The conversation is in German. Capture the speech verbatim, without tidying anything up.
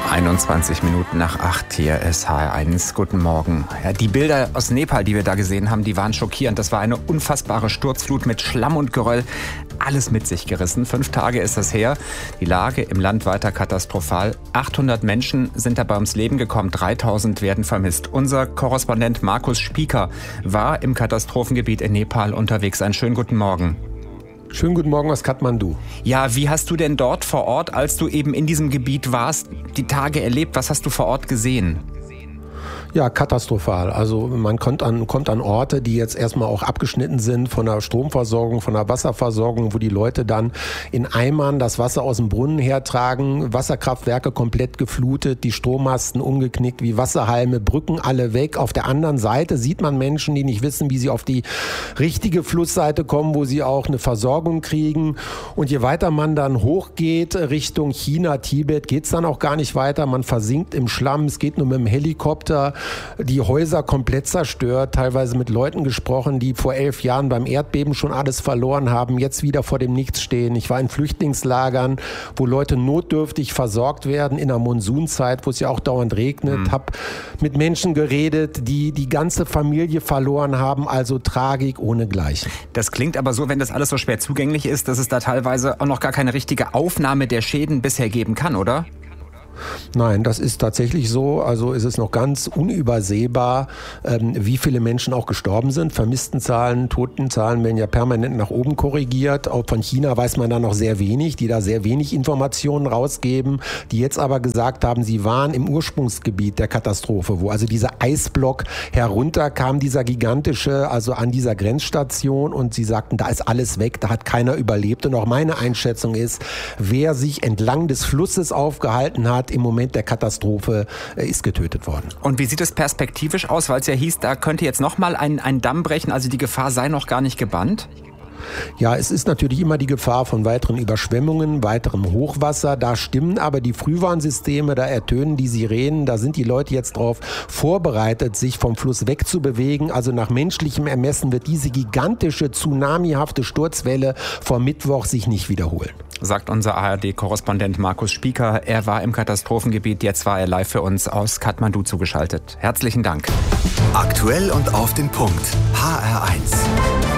einundzwanzig Minuten nach acht, hier ist H R eins. Guten Morgen. Ja, die Bilder aus Nepal, die wir da gesehen haben, die waren schockierend. Das war eine unfassbare Sturzflut mit Schlamm und Geröll. Alles mit sich gerissen. Fünf Tage ist das her. Die Lage im Land weiter katastrophal. achthundert Menschen sind dabei ums Leben gekommen. dreitausend werden vermisst. Unser Korrespondent Markus Spieker war im Katastrophengebiet in Nepal unterwegs. Einen schönen guten Morgen. Schönen guten Morgen aus Kathmandu. Ja, wie hast du denn dort vor Ort, als du eben in diesem Gebiet warst, die Tage erlebt? Was hast du vor Ort gesehen? Ja, katastrophal. Also man kommt an, kommt an Orte, die jetzt erstmal auch abgeschnitten sind von der Stromversorgung, von der Wasserversorgung, wo die Leute dann in Eimern das Wasser aus dem Brunnen hertragen, Wasserkraftwerke komplett geflutet, die Strommasten umgeknickt wie Wasserhalme, Brücken alle weg. Auf der anderen Seite sieht man Menschen, die nicht wissen, wie sie auf die richtige Flussseite kommen, wo sie auch eine Versorgung kriegen. Und je weiter man dann hochgeht Richtung China, Tibet, geht's dann auch gar nicht weiter. Man versinkt im Schlamm, es geht nur mit dem Helikopter. Die Häuser komplett zerstört, teilweise mit Leuten gesprochen, die vor elf Jahren beim Erdbeben schon alles verloren haben, jetzt wieder vor dem Nichts stehen. Ich war in Flüchtlingslagern, wo Leute notdürftig versorgt werden in der Monsunzeit, wo es ja auch dauernd regnet. Mhm. Habe mit Menschen geredet, die die ganze Familie verloren haben, also Tragik ohnegleichen. Das klingt aber so, wenn das alles so schwer zugänglich ist, dass es da teilweise auch noch gar keine richtige Aufnahme der Schäden bisher geben kann, oder? Nein, das ist tatsächlich so. Also ist es noch ganz unübersehbar, ähm, wie viele Menschen auch gestorben sind. Vermisstenzahlen, Totenzahlen werden ja permanent nach oben korrigiert. Auch von China weiß man da noch sehr wenig, die da sehr wenig Informationen rausgeben, die jetzt aber gesagt haben, sie waren im Ursprungsgebiet der Katastrophe, wo also dieser Eisblock herunterkam, dieser gigantische, also an dieser Grenzstation, und sie sagten, da ist alles weg, da hat keiner überlebt. Und auch meine Einschätzung ist, wer sich entlang des Flusses aufgehalten hat, im Moment der Katastrophe, ist getötet worden. Und wie sieht es perspektivisch aus? Weil es ja hieß, da könnte jetzt nochmal ein, ein Damm brechen, also die Gefahr sei noch gar nicht gebannt? Ja, es ist natürlich immer die Gefahr von weiteren Überschwemmungen, weiterem Hochwasser. Da stimmen aber die Frühwarnsysteme, da ertönen die Sirenen, da sind die Leute jetzt darauf vorbereitet, sich vom Fluss wegzubewegen. Also nach menschlichem Ermessen wird diese gigantische, tsunamihafte Sturzwelle vom Mittwoch sich nicht wiederholen. Sagt unser A R D-Korrespondent Markus Spieker. Er war im Katastrophengebiet, jetzt war er live für uns aus Kathmandu zugeschaltet. Herzlichen Dank. Aktuell und auf den Punkt. H R eins.